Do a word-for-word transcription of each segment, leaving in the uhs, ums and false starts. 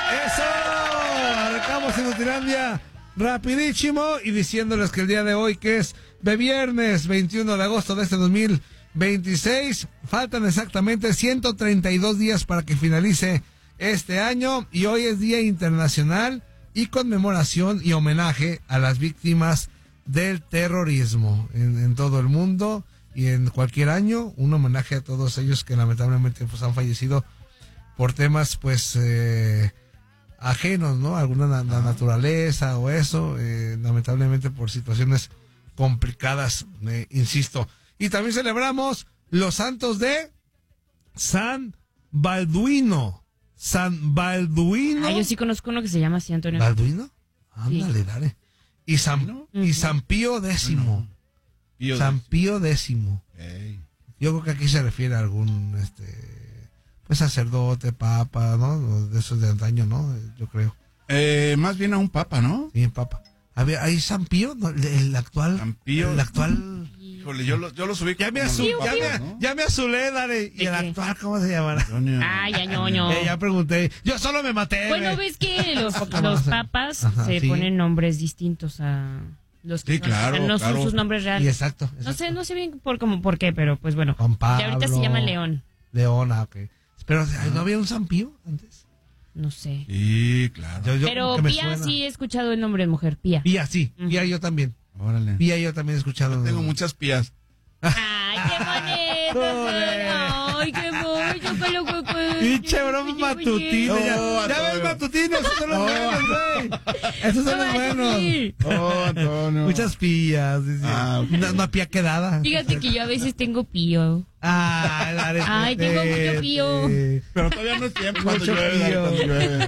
¡Eso! Arrancamos en Nutilandia rapidísimo y diciéndoles que el día de hoy, que es de viernes veintiuno de agosto de este dos mil veintiséis, faltan exactamente ciento treinta y dos días para que finalice este año y hoy es Día Internacional y conmemoración y homenaje a las víctimas del terrorismo en, en todo el mundo y en cualquier año, un homenaje a todos ellos que lamentablemente pues han fallecido por temas pues eh, ajenos, ¿no? Alguna na- la naturaleza o eso, eh, lamentablemente por situaciones complicadas, eh, insisto. Y también celebramos los santos de San Balduino. San Balduino. Ah, yo sí conozco uno que se llama así, Antonio. ¿Balduino? Ándale, Sí. dale. Y San, ¿No? y San Pío décimo. Pío San décimo. Pío décimo. Ey. Yo creo que aquí se refiere a algún, este, pues sacerdote, papa, ¿no? De esos de antaño, ¿no? Yo creo. Eh, más bien a un papa, ¿no? Sí, papa. A ver, ¿hay San Pío? No, el, el actual. San Pío. El actual. Híjole, yo los, yo los ubico. Ya me, como azu- los ya, papas, me, ¿no? ya me azulé, dale. ¿Y ¿De el qué? actual cómo se llamará? Antonio. Ay, ya ñoño. Eh, ya pregunté. Yo solo me maté. Bueno, güey. ves que los, Ajá, los sí. papas Ajá, se sí. ponen nombres distintos a los que Sí, son- claro, no claro. son sus nombres Y reales. exacto, exacto. No sé, no sé bien por cómo, por qué, pero pues bueno. Juan Pablo. Y ahorita se llama León. León, ah, ok. Pero, ¿no había un San Pío antes? No sé. Sí, claro. Yo- yo Pero como que me Pía suena. sí he escuchado el nombre de mujer, Pía. Pía, sí. Ujú. Pía yo también. Órale. Pía yo también he escuchado. Tengo muchas pías. Ay, qué bonito. Joder. Ay, qué bonito. que lo que- que- Pinche broma matutina. No, ya ya Antonio. ves, matutino, esos son los buenos, güey. Esos son los Ay, buenos. sí. Oh, Antonio. Muchas pías. Sí, sí. Ah, ok. una, una pía quedada. Fíjate que yo a veces tengo pío. Ah, dale, Ay, tengo mucho pío. eh, Pero todavía no es tiempo cuando Mucho llueve, pío. cuando llueve.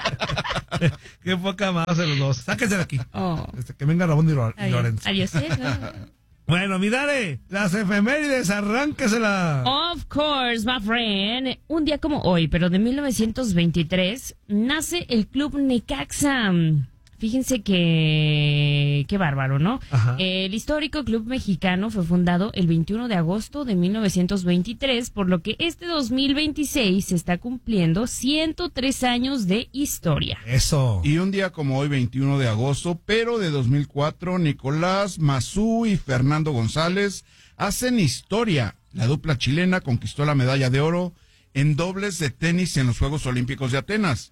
Qué poca más de los dos. Sáquense de aquí. Oh. Este, que venga Ramón y, Lo- y Adiós. Lorenzo. Adiós. ¿eh? Bueno, mi Dare, las efemérides, arránquesela. Of course, my friend. Un día como hoy, pero de mil novecientos veintitrés, nace el Club Necaxa. Fíjense que... Qué bárbaro, ¿no? Ajá. El histórico club mexicano fue fundado el veintiuno de agosto de mil novecientos veintitrés, por lo que este dos mil veintiséis se está cumpliendo ciento tres años de historia. Eso. Y un día como hoy, veintiuno de agosto, pero de dos mil cuatro, Nicolás Mazú y Fernando González hacen historia. La dupla chilena conquistó la medalla de oro en dobles de tenis en los Juegos Olímpicos de Atenas.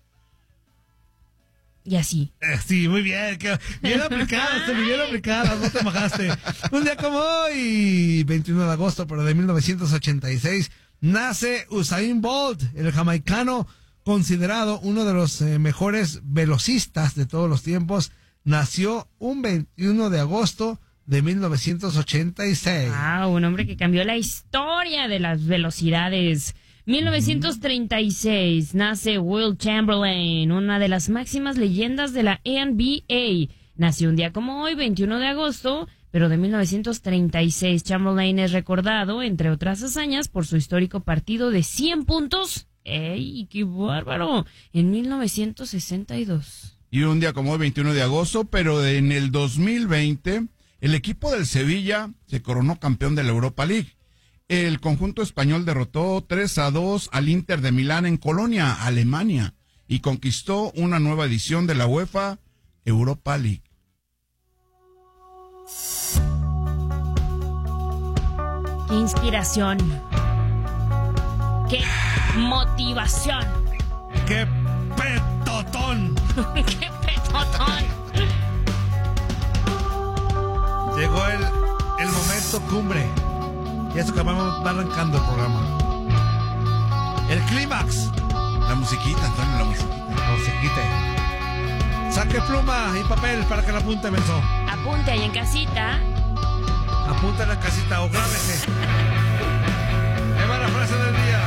Y así. Eh, sí, muy bien. que- bien aplicada, este, bien aplicada, no te mojaste. Un día como hoy, veintiuno de agosto, pero de mil novecientos ochenta y seis, nace Usain Bolt, el jamaicano, considerado uno de los eh, mejores velocistas de todos los tiempos. Nació un veintiuno de agosto de mil novecientos ochenta y seis. Ah, un hombre que cambió la historia de las velocidades. mil novecientos treinta y seis nace Will Chamberlain, una de las máximas leyendas de la N B A. Nació un día como hoy, veintiuno de agosto, pero de mil novecientos treinta y seis. Chamberlain es recordado, entre otras hazañas, por su histórico partido de cien puntos. ¡Ey, qué bárbaro! En mil novecientos sesenta y dos. Y un día como hoy, veintiuno de agosto, pero de- en el dos mil veinte, el equipo del Sevilla se coronó campeón de la Europa League. El conjunto español derrotó tres a dos al Inter de Milán en Colonia, Alemania, y conquistó una nueva edición de la UEFA Europa League. ¡Qué inspiración! ¡Qué motivación! ¡Qué petotón! ¡Qué petotón! Llegó el, el momento cumbre. Y eso que vamos va arrancando el programa. El clímax. La musiquita, Antonio, la musiquita. No se quite. Saque pluma y papel para que la apunte, menso. Apunte ahí en casita. Apunta en la casita o grábese. Ahí va la frase del día.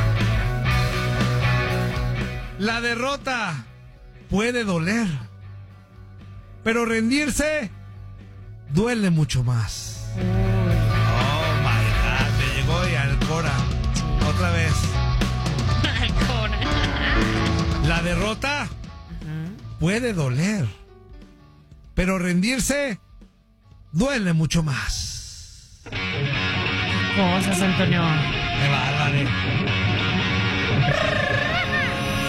La derrota puede doler, pero rendirse duele mucho más. Oh my God, me llegó y al Cora. Otra vez. La derrota puede doler, pero rendirse duele mucho más. Cosas, Antonio. Me va, dale.